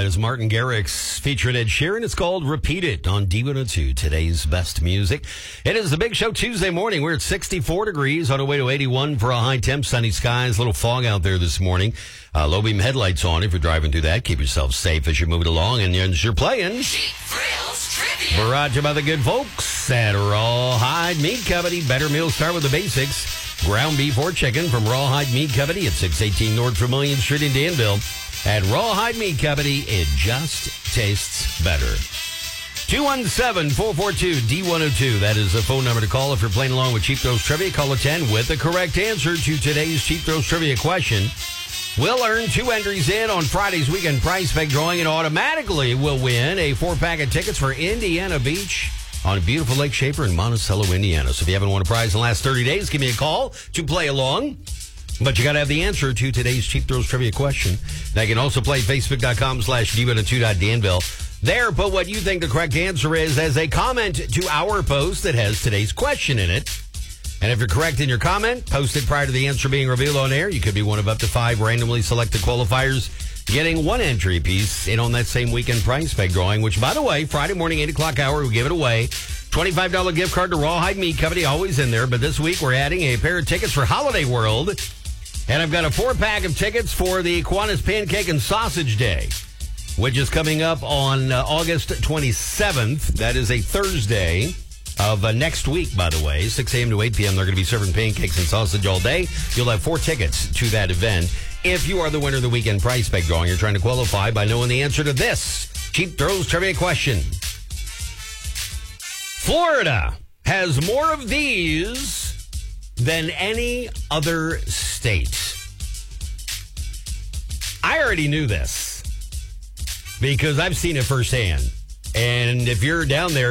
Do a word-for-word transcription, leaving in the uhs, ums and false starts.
is Martin Garrix featuring Ed Sheeran. It's called Repeat It on D one oh two, today's best music. It is the Big Show Tuesday morning. We're at sixty-four degrees on our way to eighty-one for a high temp, sunny skies, a little fog out there this morning. Uh, low beam headlights on if you're driving through that. Keep yourself safe as you're moving along. And as you're playing, Cheap Thrills Trivia. brought to you by the good folks at Rawhide Meat Company. Better meals start with the basics. Ground beef or chicken from Rawhide Meat Company at six eighteen North Vermilion Street in Danville. At Rawhide Meat Company, it just tastes better. two one seven, four four two, D one oh two. That is the phone number to call if you're playing along with Cheap Thrills Trivia. Call at ten with the correct answer to today's Cheap Thrills Trivia question. We'll earn two entries in on Friday's weekend prize peg drawing and automatically will win a four-pack of tickets for Indiana Beach on beautiful Lake Shafer in Monticello, Indiana. So if you haven't won a prize in the last thirty days, give me a call to play along. But you got to have the answer to today's Cheap Thrills Trivia question. Now, you can also play Facebook.com slash D102.Danville. There, put what you think the correct answer is as a comment to our post that has today's question in it. And if you're correct in your comment, post it prior to the answer being revealed on air. You could be one of up to five randomly selected qualifiers getting one entry piece in on that same weekend prize peg drawing, which, by the way, Friday morning, eight o'clock hour, we give it away. twenty-five dollars gift card to Rawhide Meat Company, always in there. But this week, we're adding a pair of tickets for Holiday World. And I've got a four-pack of tickets for the Kiwanis Pancake and Sausage Day, which is coming up on uh, August twenty-seventh. That is a Thursday of uh, next week, by the way. six a.m. to eight p.m. They're going to be serving pancakes and sausage all day. You'll have four tickets to that event. If you are the winner of the weekend prize peg drawing, you're trying to qualify by knowing the answer to this Cheap Thrills Trivia question. Florida has more of these than any other state. I already knew this because I've seen it firsthand. And if you're down there,